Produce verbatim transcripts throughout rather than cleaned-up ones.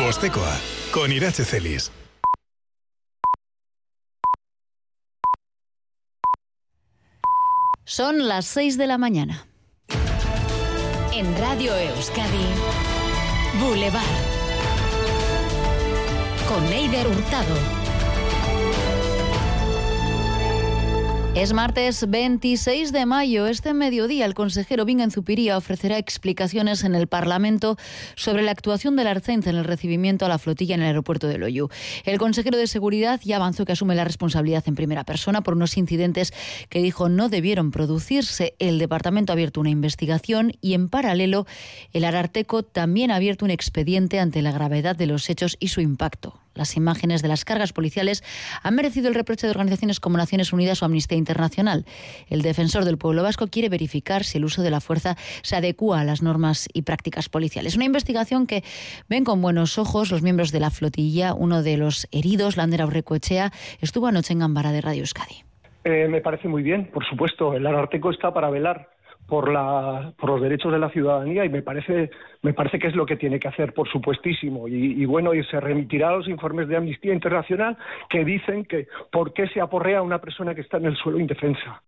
Bostekoa, con Irache Celis. Son las seis de la mañana. En Radio Euskadi, Boulevard. Con Eider Hurtado. Es martes veintiséis de mayo. Este mediodía el consejero Bingen Zupiria ofrecerá explicaciones en el Parlamento sobre la actuación de la Ertzaintza en el recibimiento a la flotilla en el aeropuerto de Loiu. El consejero de Seguridad ya avanzó que asume la responsabilidad en primera persona por unos incidentes que dijo no debieron producirse. El departamento ha abierto una investigación y en paralelo el Ararteko también ha abierto un expediente ante la gravedad de los hechos y su impacto. Las imágenes de las cargas policiales han merecido el reproche de organizaciones como Naciones Unidas o Amnistía Internacional. El defensor del pueblo vasco quiere verificar si el uso de la fuerza se adecúa a las normas y prácticas policiales. Una investigación que ven con buenos ojos los miembros de la flotilla. Uno de los heridos, Lander Aurrekoetxea, estuvo anoche en Gambara de Radio Euskadi. Eh, me parece muy bien, por supuesto. El Ararteko está para velar por la por los derechos de la ciudadanía y me parece me parece que es lo que tiene que hacer, por supuestísimo. Y, y bueno, y se remitirá a los informes de Amnistía Internacional que dicen que por qué se aporrea a una persona que está en el suelo indefensa.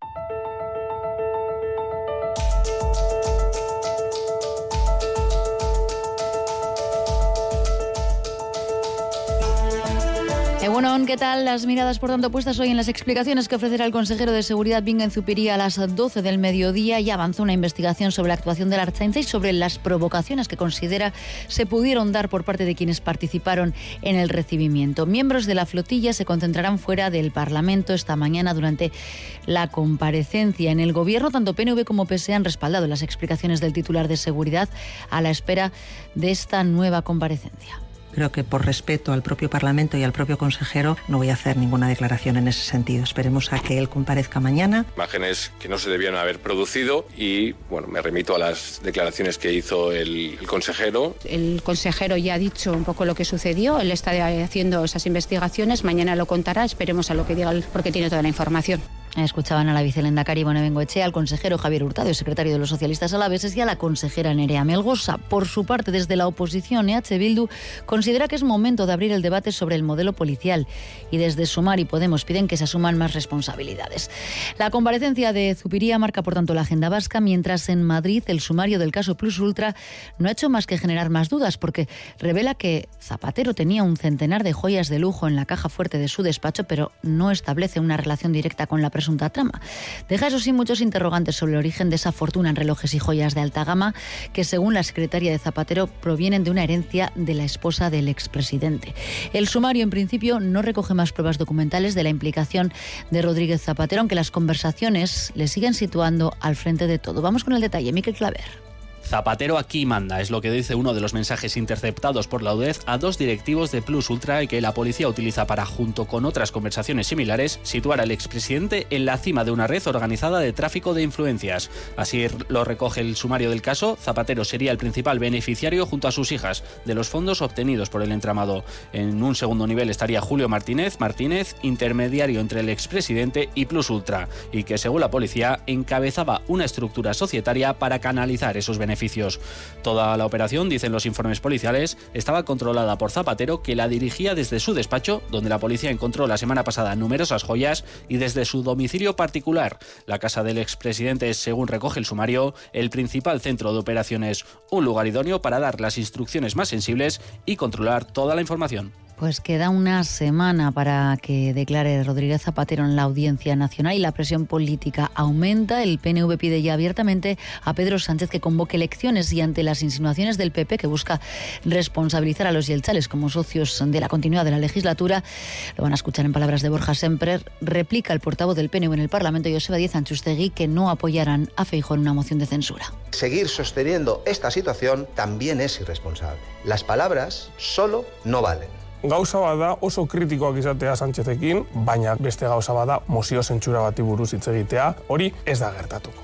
Egunon, ¿qué tal? Las miradas, por tanto, puestas hoy en las explicaciones que ofrecerá el consejero de Seguridad Bingen Zupiria a las doce del mediodía. Ya avanzó una investigación sobre la actuación de la Ertzaintza y sobre las provocaciones que considera se pudieron dar por parte de quienes participaron en el recibimiento. Miembros de la flotilla se concentrarán fuera del Parlamento esta mañana durante la comparecencia. En el Gobierno, tanto P N V como P S E han respaldado las explicaciones del titular de Seguridad a la espera de esta nueva comparecencia. Creo que por respeto al propio Parlamento y al propio consejero no voy a hacer ninguna declaración en ese sentido. Esperemos a que él comparezca mañana. Imágenes que no se debieron haber producido y bueno, me remito a las declaraciones que hizo el, el consejero. El consejero ya ha dicho un poco lo que sucedió, él está haciendo esas investigaciones, mañana lo contará, esperemos a lo que diga él porque tiene toda la información. Escuchaban a la vicelendakari Ibone Bengoechea, al consejero Javier Hurtado, el secretario de los socialistas alaveses, y a la consejera Nerea Melgosa. Por su parte, desde la oposición, E H Bildu considera que es momento de abrir el debate sobre el modelo policial y desde Sumar y Podemos piden que se asuman más responsabilidades. La comparecencia de Zupiria marca, por tanto, la agenda vasca, mientras en Madrid el sumario del caso Plus Ultra no ha hecho más que generar más dudas porque revela que Zapatero tenía un centenar de joyas de lujo en la caja fuerte de su despacho, pero no establece una relación directa con la presunta trama. Deja, eso sí, muchos interrogantes sobre el origen de esa fortuna en relojes y joyas de alta gama que, según la secretaria de Zapatero, provienen de una herencia de la esposa del expresidente. El sumario, en principio, no recoge más pruebas documentales de la implicación de Rodríguez Zapatero, aunque las conversaciones le siguen situando al frente de todo. Vamos con el detalle. Miquel Claver. Zapatero aquí manda, es lo que dice uno de los mensajes interceptados por la U D E Z a dos directivos de Plus Ultra y que la policía utiliza para, junto con otras conversaciones similares, situar al expresidente en la cima de una red organizada de tráfico de influencias. Así lo recoge el sumario del caso. Zapatero sería el principal beneficiario junto a sus hijas de los fondos obtenidos por el entramado. En un segundo nivel estaría Julio Martínez, Martínez, intermediario entre el expresidente y Plus Ultra, y que, según la policía, encabezaba una estructura societaria para canalizar esos beneficios. Toda la operación, dicen los informes policiales, estaba controlada por Zapatero, que la dirigía desde su despacho, donde la policía encontró la semana pasada numerosas joyas, y desde su domicilio particular. La casa del expresidente es, según recoge el sumario, el principal centro de operaciones, un lugar idóneo para dar las instrucciones más sensibles y controlar toda la información. Pues queda una semana para que declare Rodríguez Zapatero en la Audiencia Nacional y la presión política aumenta. El P N V pide ya abiertamente a Pedro Sánchez que convoque elecciones y, ante las insinuaciones del P P, que busca responsabilizar a los yeltzales como socios de la continuidad de la legislatura, lo van a escuchar en palabras de Borja Semper, replica el portavoz del P N V en el Parlamento, Joseba Díez Antxustegui, que no apoyarán a Feijóo en una moción de censura. Seguir sosteniendo esta situación también es irresponsable. Las palabras solo no valen. Gauza bada oso kritikoak izatea Sánchezekin, baina beste gauza bada mozio zentsura bati buruz hitz egitea, hori ez da gertatuko.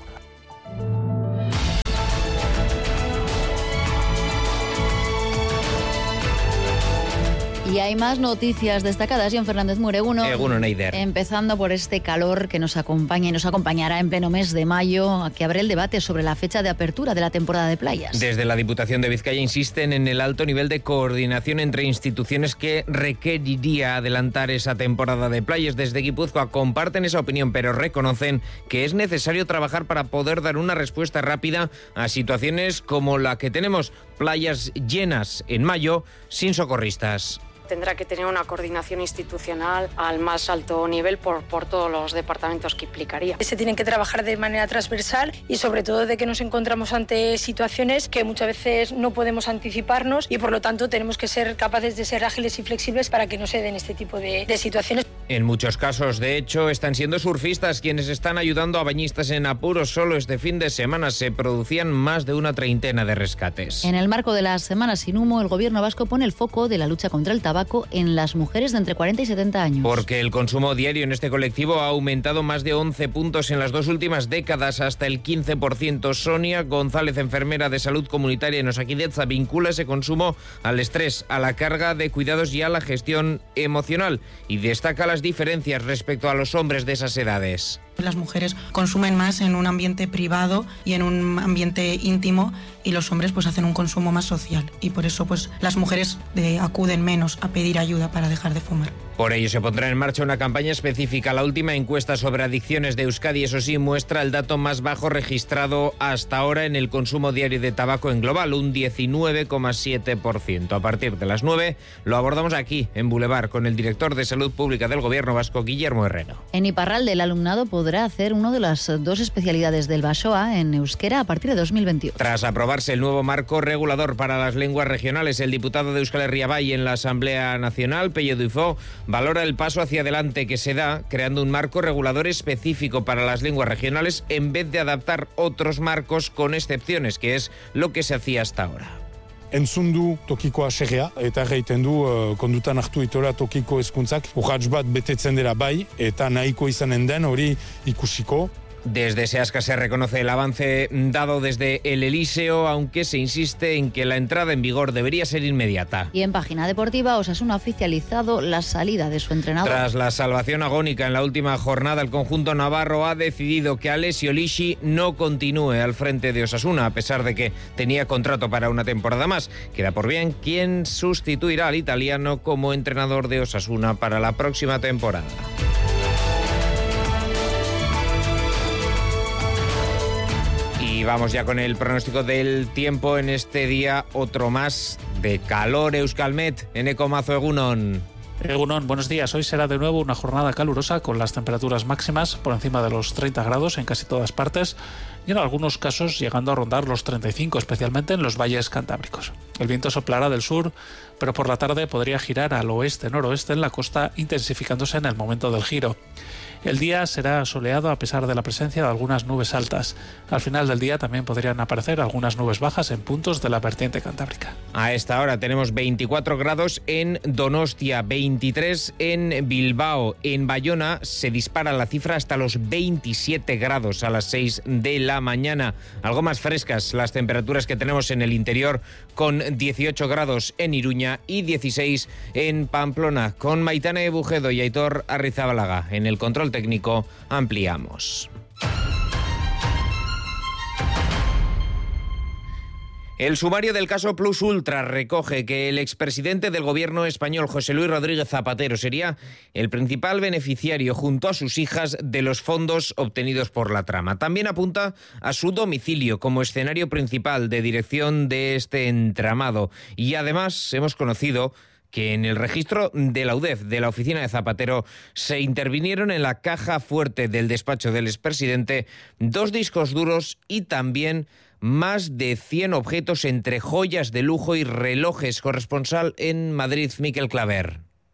Y hay más noticias destacadas. John Fernández Mur, Eguno. Eguno, Neider. Empezando por este calor que nos acompaña y nos acompañará en pleno mes de mayo, que abre el debate sobre la fecha de apertura de la temporada de playas. Desde la Diputación de Vizcaya insisten en el alto nivel de coordinación entre instituciones que requeriría adelantar esa temporada de playas. Desde Guipúzcoa comparten esa opinión, pero reconocen que es necesario trabajar para poder dar una respuesta rápida a situaciones como la que tenemos, playas llenas en mayo sin socorristas. Tendrá que tener una coordinación institucional al más alto nivel por, por todos los departamentos que implicaría. Se tienen que trabajar de manera transversal y sobre todo de que nos encontramos ante situaciones que muchas veces no podemos anticiparnos y por lo tanto tenemos que ser capaces de ser ágiles y flexibles para que no se den este tipo de, de situaciones. En muchos casos, de hecho, están siendo surfistas quienes están ayudando a bañistas en apuros. Solo este fin de semana se producían más de una treintena de rescates. En el marco de las Semanas sin Humo, el gobierno vasco pone el foco de la lucha contra el tabaco en las mujeres de entre cuarenta y setenta años. Porque el consumo diario en este colectivo ha aumentado más de once puntos en las dos últimas décadas, hasta el quince por ciento. Sonia González, enfermera de salud comunitaria en Osakidetza, vincula ese consumo al estrés, a la carga de cuidados y a la gestión emocional, y destaca las diferencias respecto a los hombres de esas edades. Las mujeres consumen más en un ambiente privado y en un ambiente íntimo, y los hombres pues hacen un consumo más social, y por eso pues las mujeres de, acuden menos a pedir ayuda para dejar de fumar. Por ello se pondrá en marcha una campaña específica. La última encuesta sobre adicciones de Euskadi, eso sí, muestra el dato más bajo registrado hasta ahora en el consumo diario de tabaco en global, un diecinueve coma siete por ciento. A partir de las nueve lo abordamos aquí, en Boulevard, con el director de Salud Pública del Gobierno vasco, Guillermo Herrero. En Iparralde, el alumnado podrá hacer una de las dos especialidades del Basoa en euskera a partir de dos mil veintiocho. Tras aprobarse el nuevo marco regulador para las lenguas regionales, el diputado de Euskal Herria Bai en la Asamblea Nacional, Pello Duifó, valora el paso hacia adelante que se da creando un marco regulador específico para las lenguas regionales en vez de adaptar otros marcos con excepciones, que es lo que se hacía hasta ahora. Entzun du tokikoa segea, eta erraiten du uh, kondutan hartu itola tokiko hezkuntzak urrats bat betetzen dela bai, eta nahiko izanen den hori ikusiko. Desde Seasca se reconoce el avance dado desde el Elíseo, aunque se insiste en que la entrada en vigor debería ser inmediata. Y en página deportiva, Osasuna ha oficializado la salida de su entrenador. Tras la salvación agónica en la última jornada, el conjunto navarro ha decidido que Alessio Lisci no continúe al frente de Osasuna, a pesar de que tenía contrato para una temporada más. Queda por bien quién sustituirá al italiano como entrenador de Osasuna para la próxima temporada. Y vamos ya con el pronóstico del tiempo en este día, otro más de calor. Euskalmet, Eneko Mazo, Egunon. Egunon, buenos días. Hoy será de nuevo una jornada calurosa con las temperaturas máximas por encima de los treinta grados en casi todas partes y en algunos casos llegando a rondar los treinta y cinco, especialmente en los valles cantábricos. El viento soplará del sur, pero por la tarde podría girar al oeste-noroeste en la costa, intensificándose en el momento del giro. El día será soleado a pesar de la presencia de algunas nubes altas. Al final del día también podrían aparecer algunas nubes bajas en puntos de la vertiente cantábrica. A esta hora tenemos veinticuatro grados en Donostia, veintitrés en Bilbao. En Bayona se dispara la cifra hasta los veintisiete grados a las seis de la mañana. Algo más frescas las temperaturas que tenemos en el interior, con dieciocho grados en Iruña y dieciséis en Pamplona. Con Maitane Bujedo y Aitor Arrizabalaga en el control técnico ampliamos. El sumario del caso Plus Ultra recoge que el expresidente del gobierno español, José Luis Rodríguez Zapatero, sería el principal beneficiario, junto a sus hijas, de los fondos obtenidos por la trama. También apunta a su domicilio como escenario principal de dirección de este entramado. Y además hemos conocido que en el registro de la U D E F, de la oficina de Zapatero, se intervinieron en la caja fuerte del despacho del expresidente dos discos duros y también más de cien objetos entre joyas de lujo y relojes. Corresponsal en Madrid, Miquel Claver.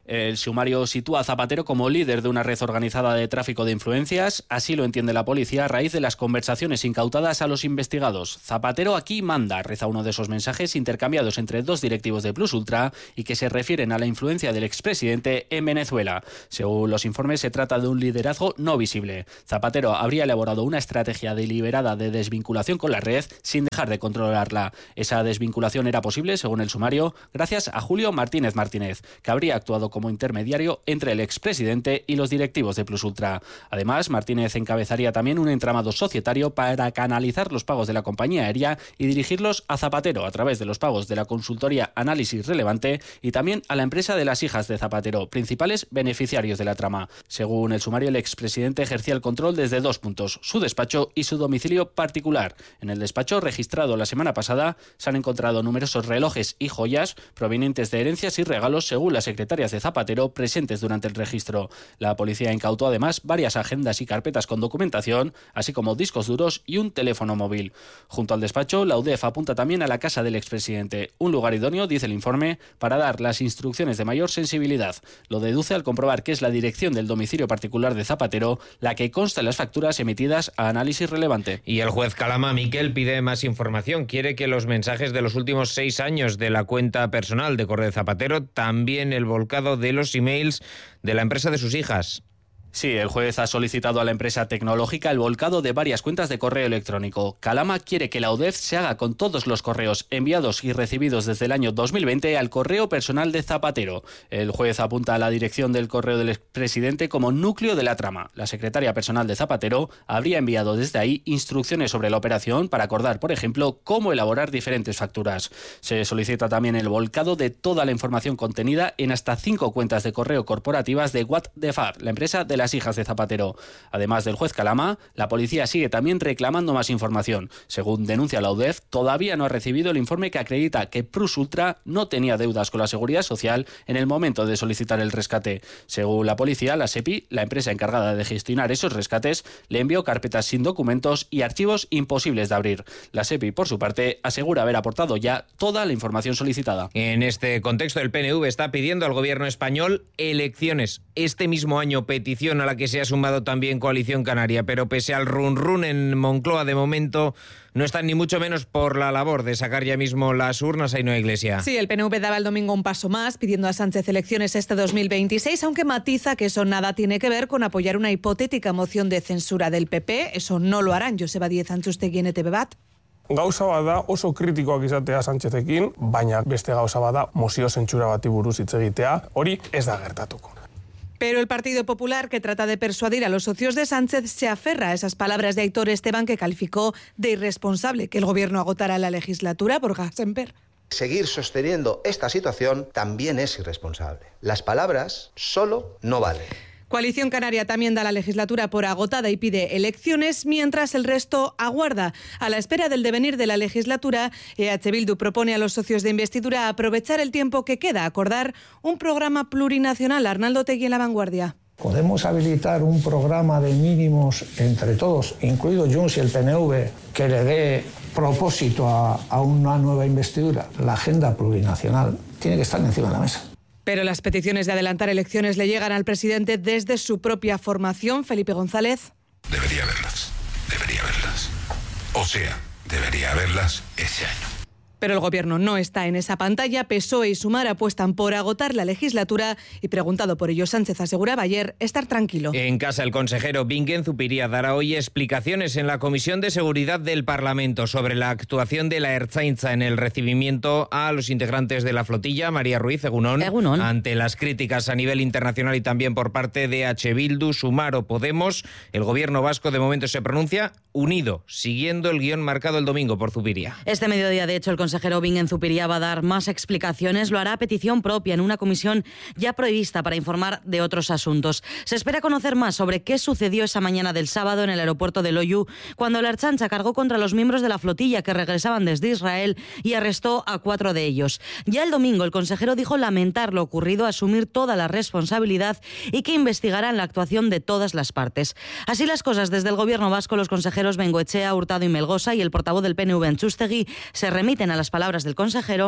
El sumario sitúa a Zapatero como líder de una red organizada de tráfico de influencias. Así lo entiende la policía a raíz de las conversaciones incautadas a los investigados. Zapatero aquí manda, reza uno de esos mensajes intercambiados entre dos directivos de Plus Ultra y que se refieren a la influencia del expresidente en Venezuela. Según los informes, se trata de un liderazgo no visible. Zapatero habría elaborado una estrategia deliberada de desvinculación con la red sin dejar de controlarla. Esa desvinculación era posible, según el sumario, gracias a Julio Martínez Martínez, que habría actuado como intermediario entre el expresidente y los directivos de Plus Ultra. Además, Martínez encabezaría también un entramado societario para canalizar los pagos de la compañía aérea y dirigirlos a Zapatero a través de los pagos de la consultoría Análisis Relevante y también a la empresa de las hijas de Zapatero, principales beneficiarios de la trama. Según el sumario, el expresidente ejercía el control desde dos puntos, su despacho y su domicilio particular. En el despacho, registrado la semana pasada, se han encontrado numerosos relojes y joyas provenientes de herencias y regalos, según las secretarias de Zapatero presentes durante el registro. La policía incautó además varias agendas y carpetas con documentación, así como discos duros y un teléfono móvil. Junto al despacho, la U D E F apunta también a la casa del expresidente, un lugar idóneo, dice el informe, para dar las instrucciones de mayor sensibilidad. Lo deduce al comprobar que es la dirección del domicilio particular de Zapatero la que consta en las facturas emitidas a Análisis Relevante. Y el juez Calama, Miquel, pide más información. Quiere que los mensajes de los últimos seis años de la cuenta personal de Correo de Zapatero, también el volcado de los emails de la empresa de sus hijas. Sí, el juez ha solicitado a la empresa tecnológica el volcado de varias cuentas de correo electrónico. Calama quiere que la U D E F se haga con todos los correos enviados y recibidos desde el año dos mil veinte al correo personal de Zapatero. El juez apunta a la dirección del correo del expresidente como núcleo de la trama. La secretaria personal de Zapatero habría enviado desde ahí instrucciones sobre la operación para acordar, por ejemplo, cómo elaborar diferentes facturas. Se solicita también el volcado de toda la información contenida en hasta cinco cuentas de correo corporativas de What the Fuck, la empresa de la las hijas de Zapatero. Además del juez Calama, la policía sigue también reclamando más información. Según denuncia la U D E F, todavía no ha recibido el informe que acredita que Plus Ultra no tenía deudas con la Seguridad Social en el momento de solicitar el rescate. Según la policía, la SEPI, la empresa encargada de gestionar esos rescates, le envió carpetas sin documentos y archivos imposibles de abrir. La SEPI, por su parte, asegura haber aportado ya toda la información solicitada. En este contexto, el P N V está pidiendo al gobierno español elecciones. Este mismo año, petición a la que se ha sumado también Coalición Canaria, pero pese al run run en Moncloa, de momento no están ni mucho menos por la labor de sacar ya mismo las urnas a Ainhoa Iglesia. Sí, el P N V daba el domingo un paso más, pidiendo a Sánchez elecciones este dos mil veintiséis, aunque matiza que eso nada tiene que ver con apoyar una hipotética moción de censura del P P. Eso no lo harán. Joseba Díez Antxustegi en E T V bat. Gauza bada oso kritikoak izatea Sánchezekin, baina beste gauza bada mozio zentsura bati buruz hitz egitea, hori ez da gertatuko. Pero el Partido Popular, que trata de persuadir a los socios de Sánchez, se aferra a esas palabras de Aitor Esteban, que calificó de irresponsable que el gobierno agotara la legislatura. Por Semper. Seguir sosteniendo esta situación también es irresponsable. Las palabras solo no valen. Coalición Canaria también da la legislatura por agotada y pide elecciones, mientras el resto aguarda. A la espera del devenir de la legislatura, E H Bildu propone a los socios de investidura aprovechar el tiempo que queda, acordar un programa plurinacional. Arnaldo Tegui en La Vanguardia. Podemos habilitar un programa de mínimos entre todos, incluido Junts y el P N V, que le dé propósito a, a una nueva investidura. La agenda plurinacional tiene que estar encima de la mesa. Pero las peticiones de adelantar elecciones le llegan al presidente desde su propia formación. Felipe González. Debería haberlas, debería haberlas. O sea, debería haberlas ese año. Pero el gobierno no está en esa pantalla. P S O E y Sumar apuestan por agotar la legislatura y, preguntado por ello, Sánchez aseguraba ayer estar tranquilo. En casa, el consejero Bingen Zupiria dará hoy explicaciones en la Comisión de Seguridad del Parlamento sobre la actuación de la Ertzaintza en el recibimiento a los integrantes de la flotilla. María Ruiz, Egunon, Egunon. Ante las críticas a nivel internacional y también por parte de H. Bildu, Sumar o Podemos, el gobierno vasco de momento se pronuncia unido, siguiendo el guión marcado el domingo por Zupiria. Este mediodía, de hecho, el consejero El consejero Bingen Zupiria va a dar más explicaciones. Lo hará a petición propia en una comisión ya prevista para informar de otros asuntos. Se espera conocer más sobre qué sucedió esa mañana del sábado en el aeropuerto de Loiu, cuando la Ertzaintza cargó contra los miembros de la flotilla que regresaban desde Israel y arrestó a cuatro de ellos. Ya el domingo, el consejero dijo lamentar lo ocurrido, asumir toda la responsabilidad y que investigarán la actuación de todas las partes. Así las cosas, desde el gobierno vasco, los consejeros Bengoechea, Hurtado y Melgosa y el portavoz del P N V, Antxustegi, se remiten a las palabras del consejero.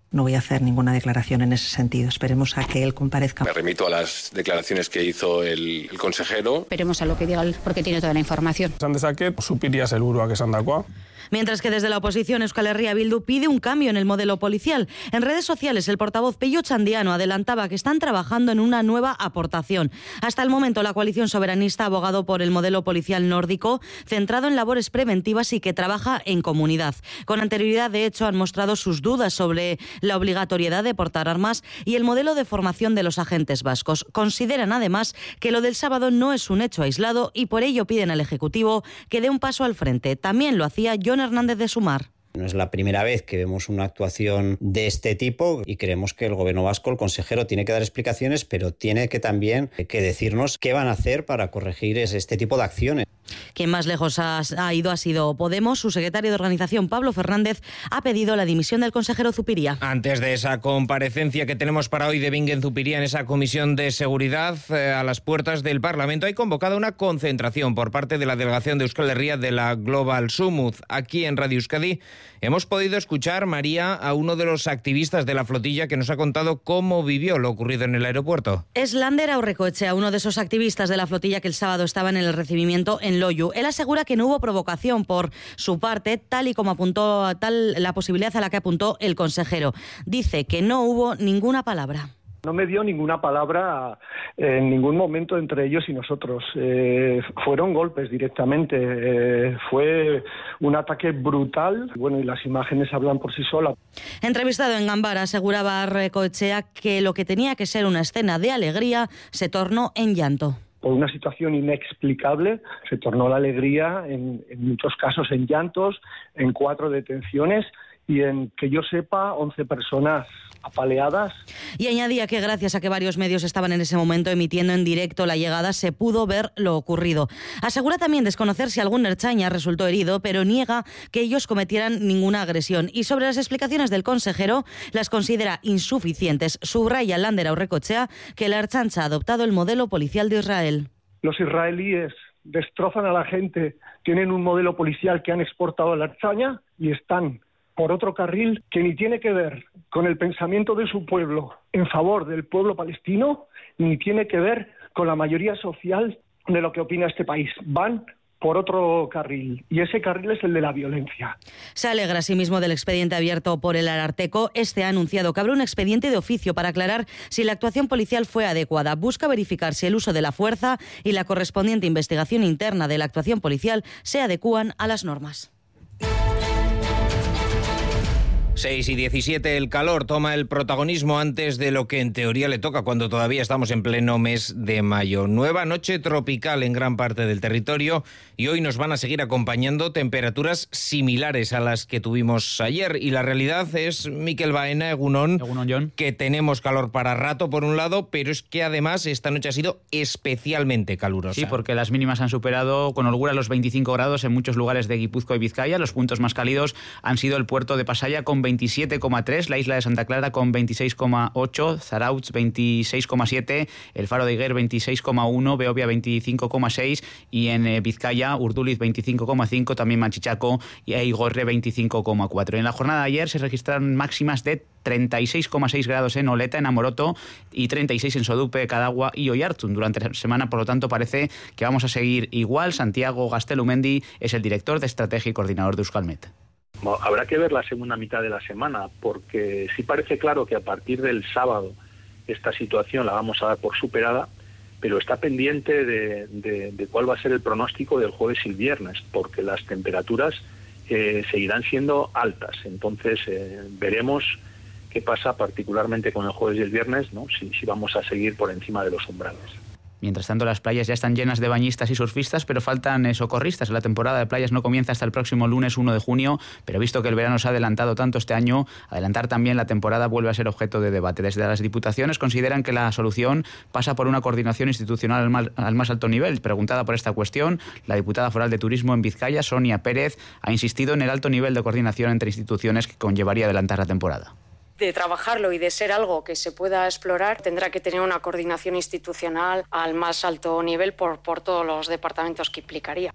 No voy a hacer ninguna declaración en ese sentido. Esperemos a que él comparezca. Me remito a las declaraciones que hizo el, el consejero. Esperemos a lo que diga él, porque tiene toda la información. Esan dezaket, supiria helburuak esandakoa. Mientras que desde la oposición Euskal Herria Bildu pide un cambio en el modelo policial. En redes sociales el portavoz Pello Chandiano adelantaba que están trabajando en una nueva aportación. Hasta el momento la coalición soberanista ha abogado por el modelo policial nórdico centrado en labores preventivas y que trabaja en comunidad. Con anterioridad, de hecho, han mostrado sus dudas sobre la obligatoriedad de portar armas y el modelo de formación de los agentes vascos. Consideran además que lo del sábado no es un hecho aislado y por ello piden al Ejecutivo que dé un paso al frente. También lo hacía Jon Hernández de Sumar. No es la primera vez que vemos una actuación de este tipo y creemos que el Gobierno vasco, el consejero, tiene que dar explicaciones, pero tiene que también que decirnos qué van a hacer para corregir este tipo de acciones. Quien más lejos ha, ha ido ha sido Podemos. Su secretario de organización, Pablo Fernández, ha pedido la dimisión del consejero Zupiria. Antes de esa comparecencia que tenemos para hoy de Bingen Zupiria en esa comisión de seguridad eh, a las puertas del Parlamento, hay convocada una concentración por parte de la delegación de Euskal Herria de la Global Summit. Aquí en Radio Euskadi hemos podido escuchar, María, a uno de los activistas de la flotilla que nos ha contado cómo vivió lo ocurrido en el aeropuerto. Es Lander Aurrecoetxea, uno de esos activistas de la flotilla que el sábado estaban en el recibimiento en Loiu. Él asegura que no hubo provocación por su parte, tal y como apuntó tal la posibilidad a la que apuntó el consejero. Dice que no hubo ninguna palabra. No me dio ninguna palabra en ningún momento entre ellos y nosotros. Eh, fueron golpes directamente. Eh, fue un ataque brutal. Bueno, y las imágenes hablan por sí solas. Entrevistado en Gambara, aseguraba Aurrecoetxea que lo que tenía que ser una escena de alegría se tornó en llanto. Por una situación inexplicable, se tornó la alegría en, en muchos casos en llantos, en cuatro detenciones y en, que yo sepa, once personas apaleadas. Y añadía que gracias a que varios medios estaban en ese momento emitiendo en directo la llegada, se pudo ver lo ocurrido. Asegura también desconocer si algún ertzaina resultó herido, pero niega que ellos cometieran ninguna agresión. Y sobre las explicaciones del consejero, las considera insuficientes. Subraya Lander Aurrecoetxea que la Ertzaintza ha adoptado el modelo policial de Israel. Los israelíes destrozan a la gente, tienen un modelo policial que han exportado a la Ertzaintza y están por otro carril que ni tiene que ver con el pensamiento de su pueblo en favor del pueblo palestino, ni tiene que ver con la mayoría social de lo que opina este país. Van por otro carril, y ese carril es el de la violencia. Se alegra asimismo del expediente abierto por el Ararteko. Este ha anunciado que habrá un expediente de oficio para aclarar si la actuación policial fue adecuada. Busca verificar si el uso de la fuerza y la correspondiente investigación interna de la actuación policial se adecúan a las normas. seis y diecisiete, el calor toma el protagonismo antes de lo que en teoría le toca cuando todavía estamos en pleno mes de mayo. Nueva noche tropical en gran parte del territorio y hoy nos van a seguir acompañando temperaturas similares a las que tuvimos ayer. Y la realidad es, Mikel Baena, Egunon, Egunon, John, que tenemos calor para rato por un lado, pero es que además esta noche ha sido especialmente calurosa. Sí, porque las mínimas han superado con holgura los veinticinco grados en muchos lugares de Guipúzcoa y Vizcaya. Los puntos más cálidos han sido el puerto de Pasaya con veintisiete coma tres, la isla de Santa Clara con veintiséis coma ocho, Zarautz veintiséis coma siete, el Faro de Higuer veintiséis coma uno, Beovia veinticinco coma seis y en eh, Vizcaya, Urduliz veinticinco coma cinco, también Manchichaco y Aigorre veinticinco coma cuatro. En la jornada de ayer se registraron máximas de treinta y seis coma seis grados en Oleta, en Amoroto, y treinta y seis en Sodupe, Cadagua y Oiartzun. Durante la semana, por lo tanto, parece que vamos a seguir igual. Santiago Gastelumendi es el director de estrategia y coordinador de Euskalmet. Habrá que ver la segunda mitad de la semana, porque sí parece claro que a partir del sábado esta situación la vamos a dar por superada, pero está pendiente de, de, de cuál va a ser el pronóstico del jueves y el viernes, porque las temperaturas eh, seguirán siendo altas. Entonces eh, veremos qué pasa particularmente con el jueves y el viernes, ¿no? Si, si vamos a seguir por encima de los umbrales. Mientras tanto, las playas ya están llenas de bañistas y surfistas, pero faltan eh, socorristas. La temporada de playas no comienza hasta el próximo lunes uno de junio, pero visto que el verano se ha adelantado tanto este año, adelantar también la temporada vuelve a ser objeto de debate. Desde las diputaciones consideran que la solución pasa por una coordinación institucional al más, al más alto nivel. Preguntada por esta cuestión, la diputada foral de Turismo en Vizcaya, Sonia Pérez, ha insistido en el alto nivel de coordinación entre instituciones que conllevaría adelantar la temporada. De trabajarlo y de ser algo que se pueda explorar, tendrá que tener una coordinación institucional al más alto nivel por, por todos los departamentos que implicaría.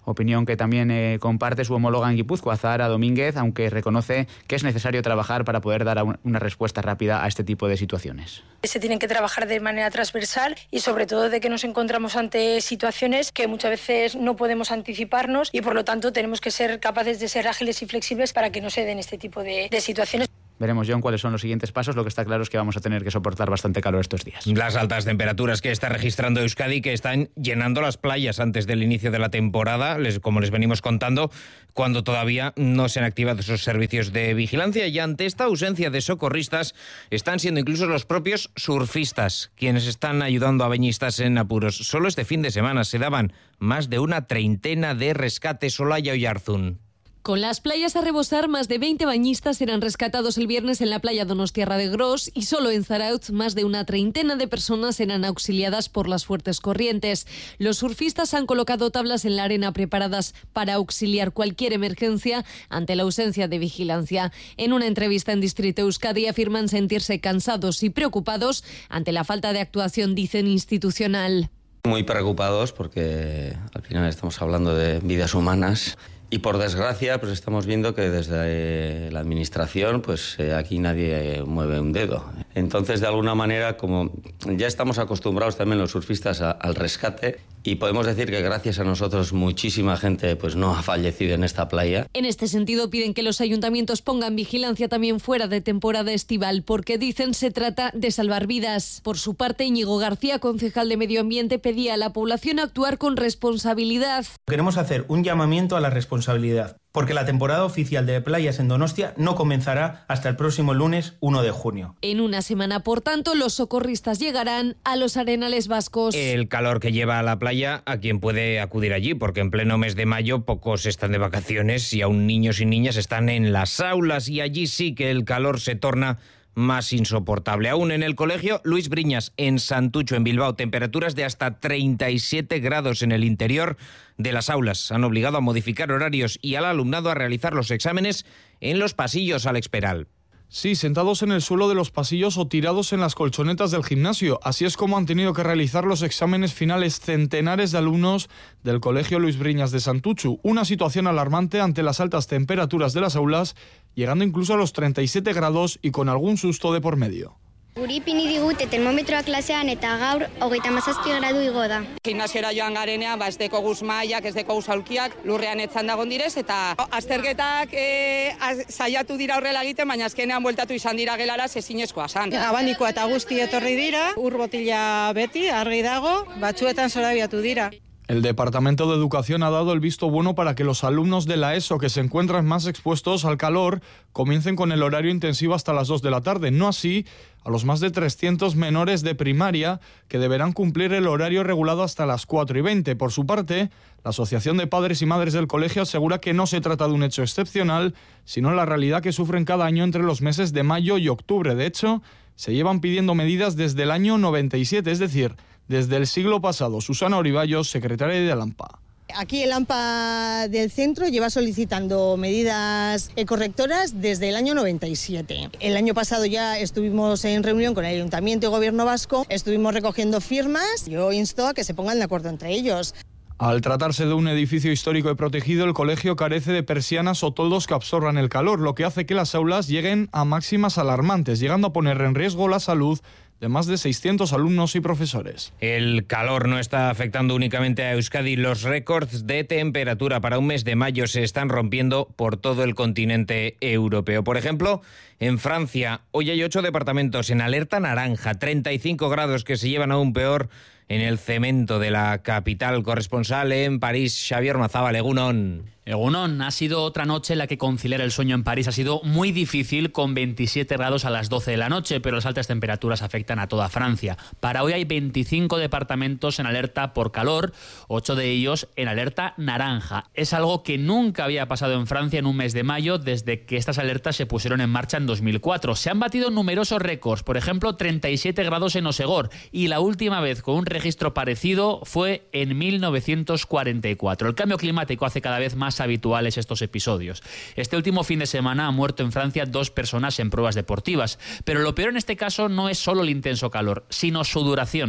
opinión que también eh, comparte su homóloga en Guipúzcoa, Zahara Domínguez, aunque reconoce que es necesario trabajar para poder dar una respuesta rápida a este tipo de situaciones. Se tienen que trabajar de manera transversal y sobre todo de que nos encontramos ante situaciones que muchas veces no podemos anticiparnos y por lo tanto tenemos que ser capaces de ser ágiles y flexibles para que no se den este tipo de, de situaciones. Veremos, John, cuáles son los siguientes pasos. Lo que está claro es que vamos a tener que soportar bastante calor estos días. Las altas temperaturas que está registrando Euskadi, que están llenando las playas antes del inicio de la temporada, les, como les venimos contando, cuando todavía no se han activado esos servicios de vigilancia. Y ante esta ausencia de socorristas, están siendo incluso los propios surfistas quienes están ayudando a bañistas en apuros. Solo este fin de semana se daban más de una treintena de rescates. Olaya Oyarzún. Con las playas a rebosar, más de veinte bañistas eran rescatados el viernes en la playa Donostiarra de Gros y solo en Zarautz más de una treintena de personas eran auxiliadas por las fuertes corrientes. Los surfistas han colocado tablas en la arena preparadas para auxiliar cualquier emergencia ante la ausencia de vigilancia. En una entrevista en Distrito Euskadi afirman sentirse cansados y preocupados ante la falta de actuación, dicen, institucional. Muy preocupados porque al final estamos hablando de vidas humanas. Y por desgracia, pues estamos viendo que desde la administración, pues eh, aquí nadie mueve un dedo. Entonces, de alguna manera, como ya estamos acostumbrados también los surfistas a, al rescate, y podemos decir que gracias a nosotros muchísima gente pues no ha fallecido en esta playa. En este sentido, piden que los ayuntamientos pongan vigilancia también fuera de temporada estival, porque dicen se trata de salvar vidas. Por su parte, Íñigo García, concejal de Medio Ambiente, pedía a la población actuar con responsabilidad. Queremos hacer un llamamiento a la responsabilidad, porque la temporada oficial de playas en Donostia no comenzará hasta el próximo lunes uno de junio. En una semana, por tanto, los socorristas llegarán a los arenales vascos. El calor que lleva a la playa a quien puede acudir allí, porque en pleno mes de mayo pocos están de vacaciones y aún niños y niñas están en las aulas, y allí sí que el calor se torna más insoportable. Aún en el colegio Luis Briñas, en Santucho, en Bilbao, temperaturas de hasta treinta y siete grados en el interior de las aulas. Han obligado a modificar horarios y al alumnado a realizar los exámenes en los pasillos. Alex Peral. Sí, sentados en el suelo de los pasillos o tirados en las colchonetas del gimnasio. Así es como han tenido que realizar los exámenes finales centenares de alumnos del Colegio Luis Briñas de Santuchu. Una situación alarmante ante las altas temperaturas de las aulas, llegando incluso a los treinta y siete grados y con algún susto de por medio. Guri ipini digute termometroa klasean eta gaur hogeita hamazazpi gradu igo da. Gimnasiora joan garenean, ba, ez deko guz mailak, ez deko guz aulkiak, lurrean etzan dagon direz, eta azterketak e, az, saiatu dira horrela egiten, baina azkenean bueltatu izan dira gelara zezinezkoa zan. Abanikoa eta guzti etorri dira, ur botila beti, argi dago, batzuetan zorabiatu dira. El Departamento de Educación ha dado el visto bueno para que los alumnos de la ESO que se encuentran más expuestos al calor comiencen con el horario intensivo hasta las dos de la tarde. No así a los más de trescientos menores de primaria que deberán cumplir el horario regulado hasta las cuatro y veinte. Por su parte, la Asociación de Padres y Madres del Colegio asegura que no se trata de un hecho excepcional, sino la realidad que sufren cada año entre los meses de mayo y octubre. De hecho, se llevan pidiendo medidas desde el año noventa y siete, es decir, desde el siglo pasado. Susana Oriballos, secretaria de ALAMPA. Aquí el AMPA del centro lleva solicitando medidas correctoras desde el año noventa y siete. El año pasado ya estuvimos en reunión con el Ayuntamiento y Gobierno vasco, estuvimos recogiendo firmas. Yo insto a que se pongan de acuerdo entre ellos. Al tratarse de un edificio histórico y protegido, el colegio carece de persianas o toldos que absorban el calor, lo que hace que las aulas lleguen a máximas alarmantes, llegando a poner en riesgo la salud de más de seiscientos alumnos y profesores. El calor no está afectando únicamente a Euskadi. Los récords de temperatura para un mes de mayo se están rompiendo por todo el continente europeo. Por ejemplo, en Francia, hoy hay ocho departamentos en alerta naranja, treinta y cinco grados que se llevan aún peor en el cemento de la capital. Corresponsal en París, Xavier Mazábal, Egunon. Egunon, ha sido otra noche en la que conciliar el sueño en París ha sido muy difícil, con veintisiete grados a las doce de la noche, pero las altas temperaturas afectan a toda Francia. Para hoy hay veinticinco departamentos en alerta por calor, ocho de ellos en alerta naranja. Es algo que nunca había pasado en Francia en un mes de mayo desde que estas alertas se pusieron en marcha en dos mil cuatro. Se han batido numerosos récords, por ejemplo treinta y siete grados en Osegor, y la última vez con un registro parecido fue en mil novecientos cuarenta y cuatro. El cambio climático hace cada vez más habituales estos episodios. Este último fin de semana han muerto en Francia dos personas en pruebas deportivas, pero lo peor en este caso no es solo el intenso calor, sino su duración.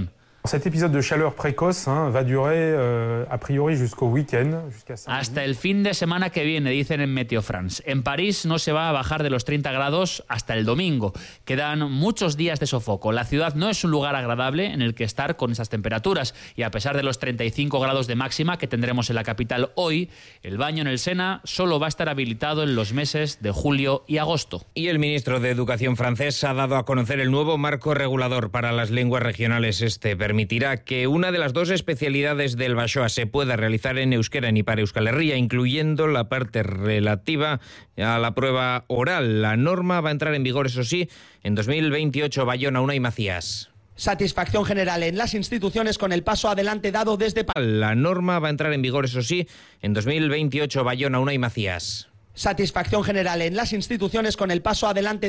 Cet épisode de chaleur précoce hein, va durer euh, a priori jusqu'au week-end. Hasta el fin de semana que viene, dicen en Meteo France. En París no se va a bajar de los treinta grados hasta el domingo. Quedan muchos días de sofoco. La ciudad no es un lugar agradable en el que estar con esas temperaturas. Y a pesar de los treinta y cinco grados de máxima que tendremos en la capital hoy, el baño en el Sena solo va a estar habilitado en los meses de julio y agosto. Y el ministro de Educación francés ha dado a conocer el nuevo marco regulador para las lenguas regionales. Este permitirá que una de las dos especialidades del Baixoa se pueda realizar en euskera en Ipar Euskal Herria, incluyendo la parte relativa a la prueba oral. La norma va a entrar en vigor, eso sí, en dos mil veintiocho. Bayona, Unai Macías. Satisfacción general en las instituciones con el paso adelante dado desde... La norma va a entrar en vigor, eso sí, en dos mil veintiocho. Bayona, Unai Macías. Satisfacción general en las instituciones con el paso adelante